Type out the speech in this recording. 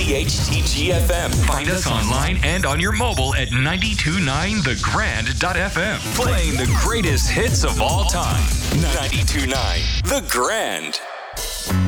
CHTG-FM. Find us online and on your mobile at 929thegrand.fm. Playing the greatest hits of all time. 92.9 The Grand.